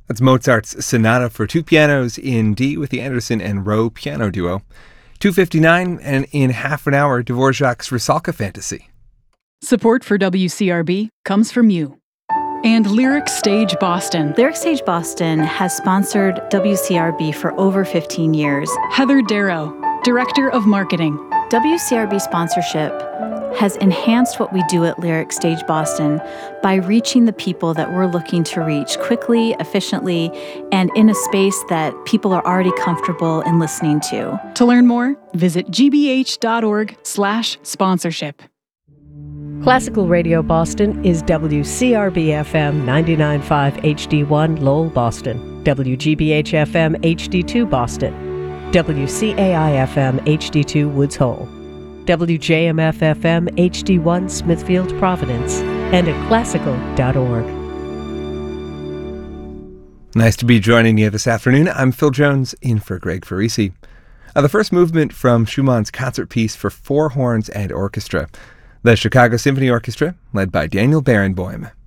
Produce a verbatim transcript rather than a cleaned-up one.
That's Mozart's Sonata for Two Pianos in D with the Anderson and Rowe piano duo. two fifty-nine, and in half an hour, Dvorak's Rusalka Fantasy. Support for W C R B comes from you. And Lyric Stage Boston. Lyric Stage Boston has sponsored W C R B for over fifteen years. Heather Darrow, Director of Marketing. W C R B sponsorship has enhanced what we do at Lyric Stage Boston by reaching the people that we're looking to reach quickly, efficiently, and in a space that people are already comfortable in listening to. To learn more, visit gbh.org slash sponsorship. Classical Radio Boston is W C R B F M ninety-nine point five H D one Lowell, Boston, W G B H F M H D two Boston, W C A I F M H D two Woods Hole, W J M F F M H D one Smithfield, Providence, and at classical dot org. Nice to be joining you this afternoon. I'm Phil Jones, in for Greg Farisi. Uh, the first movement from Schumann's concert piece for four horns and orchestra. The Chicago Symphony Orchestra, led by Daniel Barenboim.